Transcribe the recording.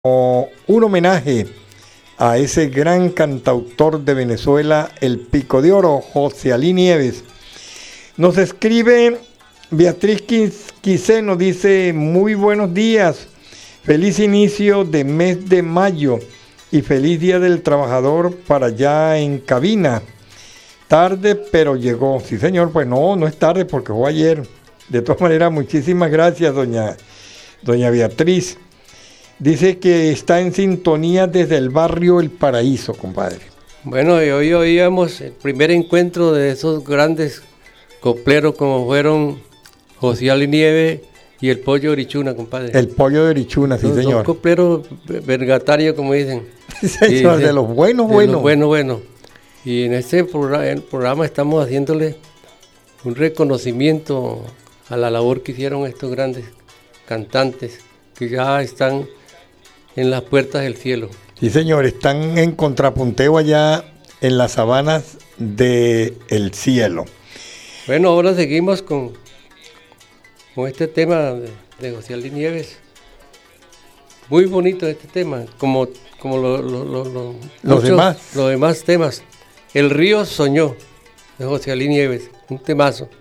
un homenaje a ese gran cantautor de Venezuela, el Pico de Oro, José Alí Nieves. Nos escribe Beatriz Quiseno, dice: muy buenos días, feliz inicio de mes de mayo y feliz Día del Trabajador para allá en cabina. Tarde, pero llegó. Sí, señor, pues no es tarde porque fue ayer. De todas maneras, muchísimas gracias, doña Beatriz. Dice que está en sintonía desde el barrio El Paraíso, compadre. Bueno, y hoy oíamos el primer encuentro de esos grandes copleros como fueron José Alí Nieves y el Pollo de Orichuna, compadre. El Pollo de Orichuna, sí, señor. Son copleros vergatarios, como dicen. Sí, señor, de los buenos. Bueno. Y en este programa estamos haciéndole un reconocimiento a la labor que hicieron estos grandes cantantes que ya están en las puertas del cielo. Sí, señor, están en contrapunteo allá en las sabanas del cielo. Bueno, ahora seguimos con este tema de José Alí Nieves. Muy bonito este tema, como los demás temas. El río soñó, de José Alí Nieves, un temazo.